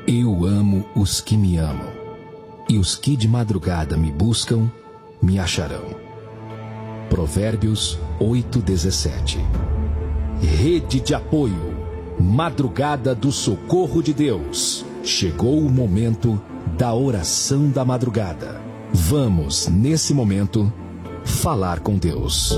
Eu amo os que me amam, e os que de madrugada me buscam, me acharão. Provérbios 8:17. Rede de apoio, madrugada do socorro de Deus. Chegou o momento da oração da madrugada. Vamos, nesse momento, falar com Deus.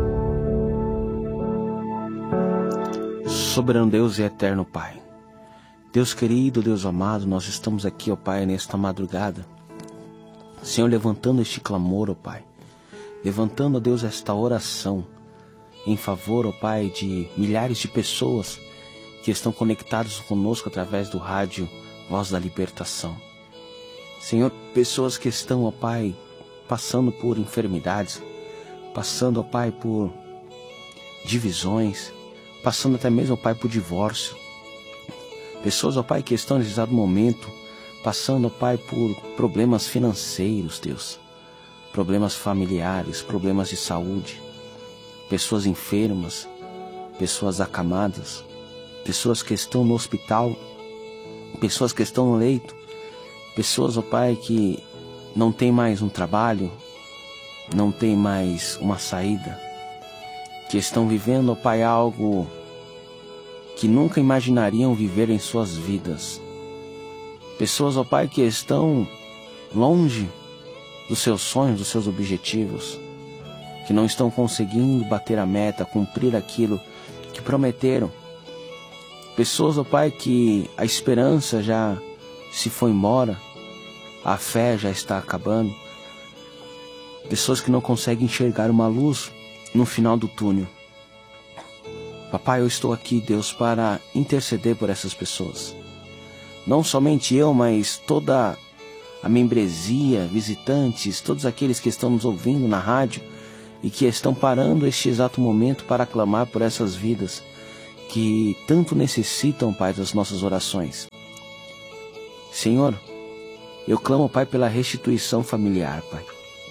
Soberano Deus e eterno Pai, Deus querido, Deus amado, nós estamos aqui, ó Pai, nesta madrugada, Senhor, levantando este clamor, ó Pai, levantando, ó Deus, esta oração em favor, ó Pai, de milhares de pessoas que estão conectadas conosco através do rádio Voz da Libertação. Senhor, pessoas que estão, ó Pai, passando por enfermidades, passando, ó Pai, por divisões, passando até mesmo, ó Pai, por divórcio. Pessoas, ó Pai, que estão nesse exato momento passando, ó Pai, por problemas financeiros, Deus, problemas familiares, problemas de saúde, pessoas enfermas, pessoas acamadas, pessoas que estão no hospital, pessoas que estão no leito, pessoas, ó Pai, que não tem mais um trabalho, não tem mais uma saída, que estão vivendo, ó Pai, algo que nunca imaginariam viver em suas vidas. Pessoas, ó Pai, que estão longe dos seus sonhos, dos seus objetivos, que não estão conseguindo bater a meta, cumprir aquilo que prometeram. Pessoas, ó Pai, que a esperança já se foi embora, a fé já está acabando. Pessoas que não conseguem enxergar uma luz no final do túnel. Papai, eu estou aqui, Deus, para interceder por essas pessoas. Não somente eu, mas toda a membresia, visitantes, todos aqueles que estão nos ouvindo na rádio e que estão parando este exato momento para clamar por essas vidas que tanto necessitam, Pai, das nossas orações. Senhor, eu clamo, Pai, pela restituição familiar, Pai.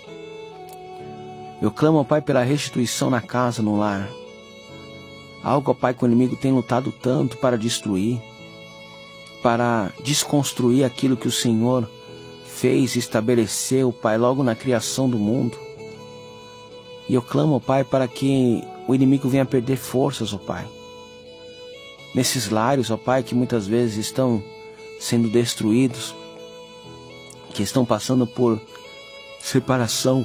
Eu clamo, Pai, pela restituição na casa, no lar. Algo, ó Pai, que o inimigo tem lutado tanto para destruir, para desconstruir aquilo que o Senhor fez e estabeleceu, Pai, logo na criação do mundo. E eu clamo, ó Pai, para que o inimigo venha perder forças, ó Pai. Nesses lares, ó Pai, que muitas vezes estão sendo destruídos, que estão passando por separação,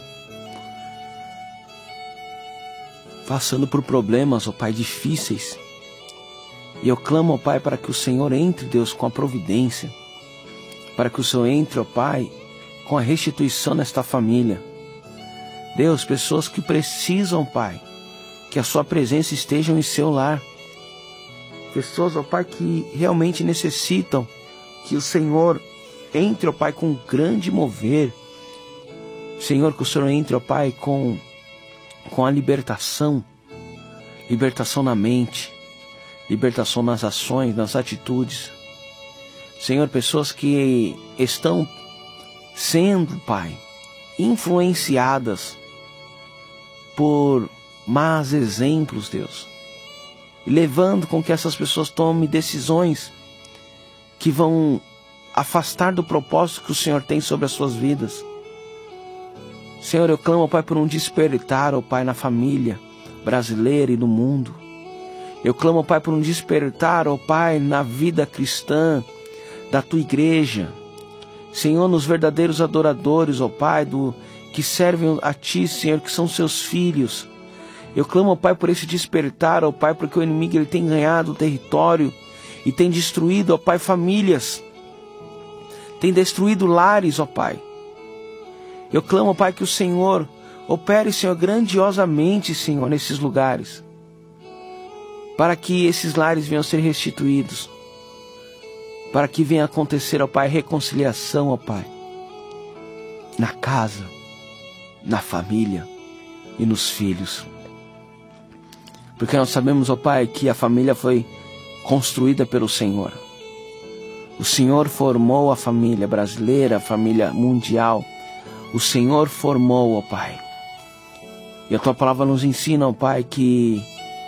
passando por problemas, ó Pai, difíceis. E eu clamo, ó Pai, para que o Senhor entre, Deus, com a providência, para que o Senhor entre, ó Pai, com a restituição nesta família. Deus, pessoas que precisam, Pai, que a sua presença esteja em seu lar. Pessoas, ó Pai, que realmente necessitam que o Senhor entre, ó Pai, com um grande mover. Senhor, que o Senhor entre, ó Pai, com a libertação na mente, libertação nas ações, nas atitudes. Senhor, pessoas que estão sendo, Pai, influenciadas por más exemplos, Deus, e levando com que essas pessoas tomem decisões que vão afastar do propósito que o Senhor tem sobre as suas vidas. Senhor, eu clamo, Pai, por um despertar, ó Pai, na família brasileira e no mundo. Eu clamo, Pai, por um despertar, ó Pai, na vida cristã da Tua igreja. Senhor, nos verdadeiros adoradores, ó Pai, que servem a Ti, Senhor, que são Seus filhos. Eu clamo, ó Pai, por esse despertar, ó Pai, porque o inimigo ele tem ganhado o território e tem destruído, ó Pai, famílias. Tem destruído lares, ó Pai. Eu clamo, Pai, que o Senhor opere, Senhor, grandiosamente, Senhor, nesses lugares, para que esses lares venham a ser restituídos, para que venha acontecer, ó Pai, reconciliação, ó Pai, na casa, na família e nos filhos. Porque nós sabemos, ó Pai, que a família foi construída pelo Senhor. O Senhor formou a família brasileira, a família mundial. O Senhor formou, ó Pai. E a Tua palavra nos ensina, ó Pai, que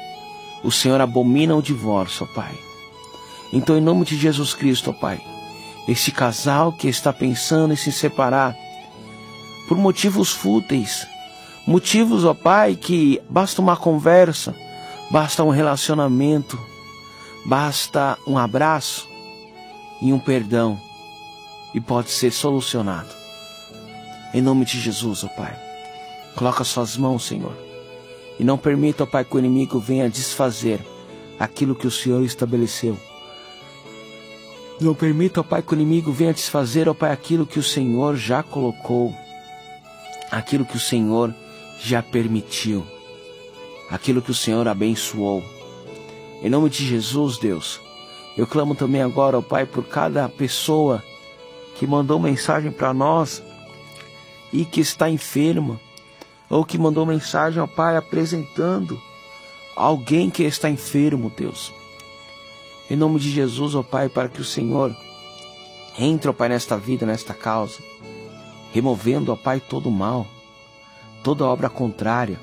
o Senhor abomina o divórcio, ó Pai. Então, em nome de Jesus Cristo, ó Pai, este casal que está pensando em se separar por motivos fúteis, motivos, ó Pai, que basta uma conversa, basta um relacionamento, basta um abraço e um perdão, e pode ser solucionado. Em nome de Jesus, ó Pai, coloca suas mãos, Senhor, e não permita, ó Pai, que o inimigo venha desfazer aquilo que o Senhor estabeleceu. Não permita, ó Pai, que o inimigo venha desfazer, ó Pai, aquilo que o Senhor já colocou, aquilo que o Senhor já permitiu, aquilo que o Senhor abençoou. Em nome de Jesus, Deus, eu clamo também agora, ó Pai, por cada pessoa que mandou mensagem para nós e que está enferma, ou que mandou mensagem, ó Pai, apresentando alguém que está enfermo, Deus. Em nome de Jesus, ó Pai, para que o Senhor entre, ó Pai, nesta vida, nesta causa, removendo, ó Pai, todo o mal, toda obra contrária,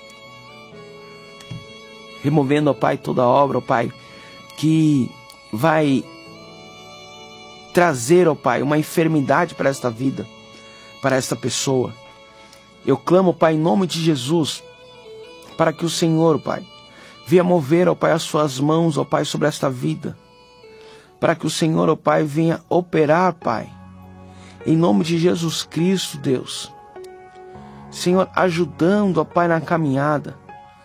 removendo, ó Pai, toda obra, ó Pai, que vai trazer, ó Pai, uma enfermidade para esta vida, para esta pessoa. Eu clamo, Pai, em nome de Jesus, para que o Senhor, Pai, venha mover, ó Pai, as suas mãos, ó Pai, sobre esta vida, para que o Senhor, ó Pai, venha operar, Pai, em nome de Jesus Cristo, Deus. Senhor, ajudando, ó Pai, na caminhada,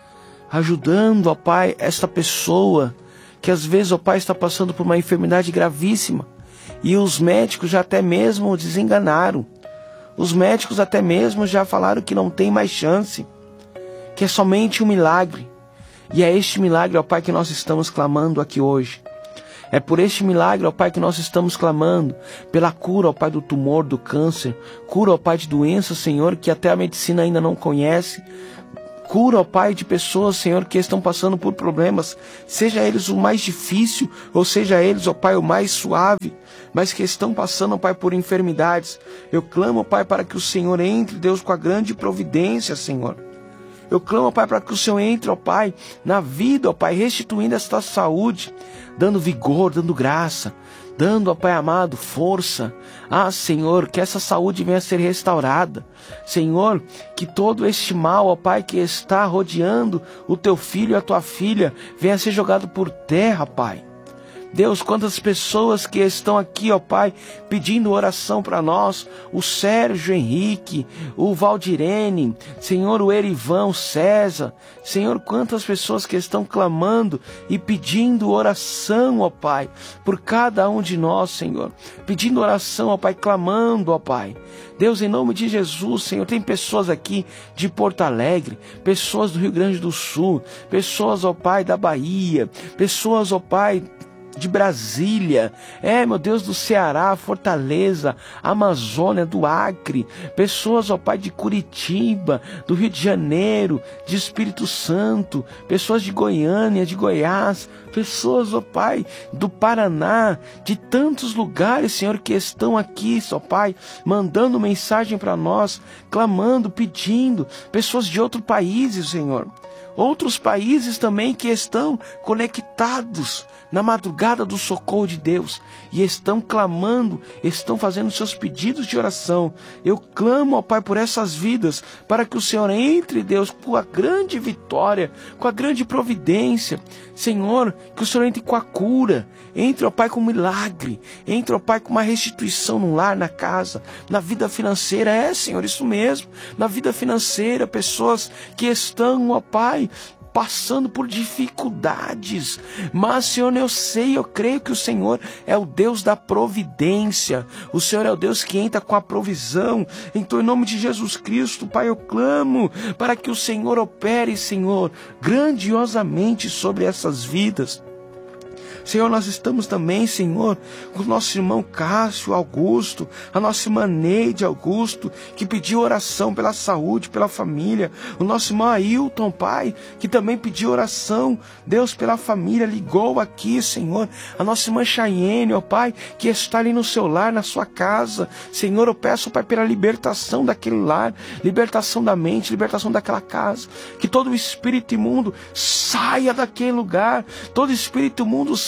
ajudando, ó Pai, esta pessoa que às vezes, ó Pai, está passando por uma enfermidade gravíssima e os médicos já até mesmo desenganaram. Os médicos até mesmo já falaram que não tem mais chance, que é somente um milagre. E é este milagre, ó Pai, que nós estamos clamando aqui hoje. É por este milagre, ó Pai, que nós estamos clamando, pela cura, ó Pai, do tumor, do câncer, cura, ó Pai, de doenças, Senhor, que até a medicina ainda não conhece. Cura, ó Pai, de pessoas, Senhor, que estão passando por problemas, seja eles o mais difícil, ou seja eles, ó Pai, o mais suave, mas que estão passando, ó Pai, por enfermidades. Eu clamo, ó Pai, para que o Senhor entre, Deus, com a grande providência, Senhor. Eu clamo, ó Pai, para que o Senhor entre, ó Pai, na vida, ó Pai, restituindo esta saúde, dando vigor, dando graça, dando, ó Pai amado, força. Ah, Senhor, que essa saúde venha a ser restaurada. Senhor, que todo este mal, ó Pai, que está rodeando o teu filho e a tua filha, venha a ser jogado por terra, Pai. Deus, quantas pessoas que estão aqui, ó Pai, pedindo oração para nós, o Sérgio Henrique, o Valdirene, Senhor, o Erivan, o César, Senhor, quantas pessoas que estão clamando e pedindo oração, ó Pai, por cada um de nós, Senhor, pedindo oração, ó Pai, clamando, ó Pai. Deus, em nome de Jesus, Senhor, tem pessoas aqui de Porto Alegre, pessoas do Rio Grande do Sul, pessoas, ó Pai, da Bahia, pessoas, ó Pai, de Brasília, meu Deus, do Ceará, Fortaleza, Amazônia, do Acre, pessoas, ó Pai, de Curitiba, do Rio de Janeiro, de Espírito Santo, pessoas de Goiânia, de Goiás, pessoas, ó Pai, do Paraná, de tantos lugares, Senhor, que estão aqui, ó Pai, mandando mensagem para nós, clamando, pedindo, pessoas de outros países, Senhor. Outros países também que estão conectados na madrugada do socorro de Deus e estão clamando, estão fazendo seus pedidos de oração. Eu clamo, ó Pai, por essas vidas, para que o Senhor entre, Deus, com a grande vitória, com a grande providência. Senhor, que o Senhor entre com a cura, entre, ó Pai, com um milagre, entre, ó Pai, com uma restituição no lar, na casa, na vida financeira. Senhor, isso mesmo, na vida financeira, pessoas que estão, ó Pai, passando por dificuldades, mas, Senhor, eu sei, eu creio que o Senhor é o Deus da providência, o Senhor é o Deus que entra com a provisão. Então, em nome de Jesus Cristo, Pai, eu clamo para que o Senhor opere, Senhor, grandiosamente sobre essas vidas. Senhor, nós estamos também, Senhor, com o nosso irmão Cássio Augusto, a nossa irmã Neide Augusto, que pediu oração pela saúde, pela família. O nosso irmão Ailton, Pai, que também pediu oração, Deus, pela família, ligou aqui, Senhor. A nossa irmã Chayene, ó Pai, que está ali no seu lar, na sua casa. Senhor, eu peço, Pai, pela libertação daquele lar, libertação da mente, libertação daquela casa. Que todo o espírito imundo saia daquele lugar, todo espírito imundo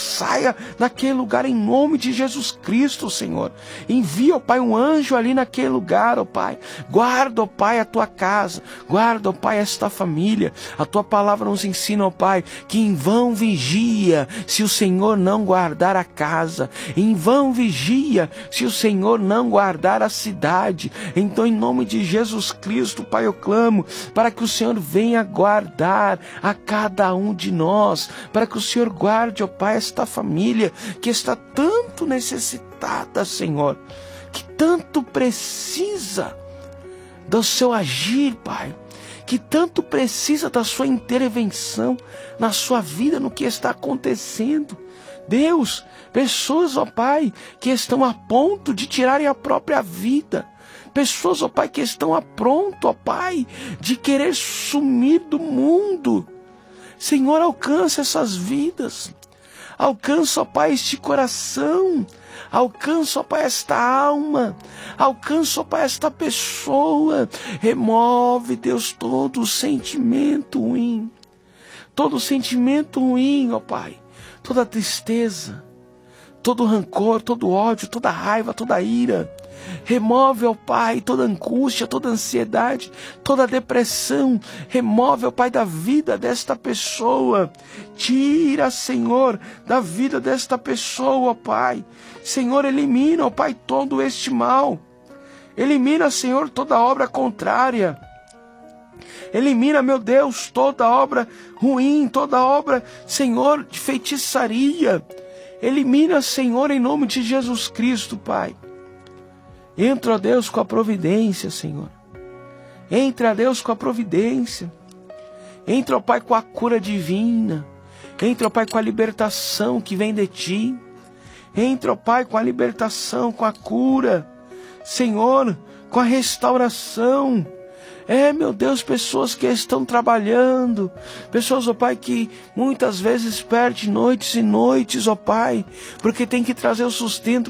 saia daquele lugar em nome de Jesus Cristo, Senhor. Envia, ó Pai, um anjo ali naquele lugar, ó Pai. Guarda, ó Pai, a tua casa. Guarda, ó Pai, esta família. A tua palavra nos ensina, ó Pai, que em vão vigia se o Senhor não guardar a casa. Em vão vigia se o Senhor não guardar a cidade. Então, em nome de Jesus Cristo, Pai, eu clamo para que o Senhor venha guardar a cada um de nós, para que o Senhor guarde, ó Pai, esta família que está tanto necessitada, Senhor, que tanto precisa do seu agir, Pai, que tanto precisa da sua intervenção na sua vida, no que está acontecendo. Deus, pessoas, ó Pai, que estão a ponto de tirarem a própria vida. Pessoas, ó Pai, que estão a pronto, ó Pai, de querer sumir do mundo. Senhor, alcança essas vidas. Alcança, ó Pai, este coração. Alcança, ó Pai, esta alma. Alcança, ó Pai, esta pessoa. Remove, Deus, todo o sentimento ruim. Todo o sentimento ruim, ó Pai. Toda a tristeza. Todo o rancor, todo o ódio, toda a raiva, toda a ira. Remove, ó Pai, toda angústia, toda ansiedade, toda depressão. Remove, ó Pai, da vida desta pessoa. Tira, Senhor, da vida desta pessoa, ó Pai. Senhor, elimina, ó Pai, todo este mal. Elimina, Senhor, toda obra contrária. Elimina, meu Deus, toda obra ruim, toda obra, Senhor, de feitiçaria. Elimina, Senhor, em nome de Jesus Cristo, Pai. Entra, ó Deus, com a providência, Senhor. Entra, ó Deus, com a providência. Entra, ó Pai, com a cura divina. Entra, ó Pai, com a libertação que vem de Ti. Entra, ó Pai, com a libertação, com a cura. Senhor, com a restauração. Meu Deus, pessoas que estão trabalhando, pessoas, ó Pai, que muitas vezes perdem noites e noites, ó Pai, porque tem que trazer o sustento